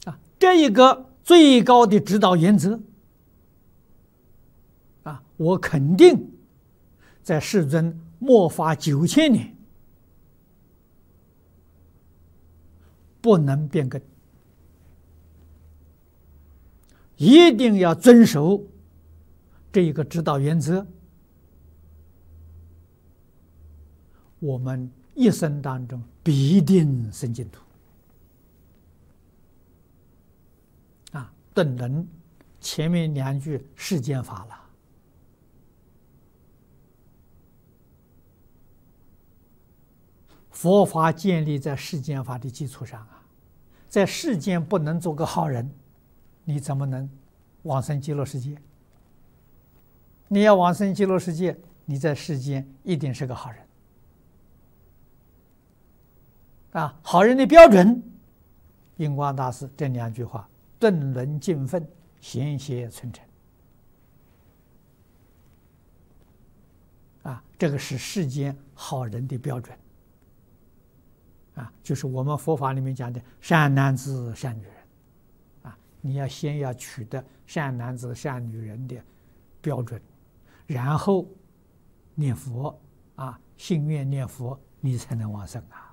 这一个最高的指导原则我肯定在世尊末法9000年不能变更，一定要遵守这一个指导原则，我们一生当中必定生净土。顿能前面2句世间法了，佛法建立在世间法的基础上在世间不能做个好人，你怎么能往生极乐世界？你要往生极乐世界，你在世间一定是个好人好人的标准，印光大师这2句话：顿伦敬分，贤邪存诚。这个是世间好人的标准就是我们佛法里面讲的善男子、善女人你要先要取得善男子、善女人的标准，然后念佛信愿念佛，你才能往生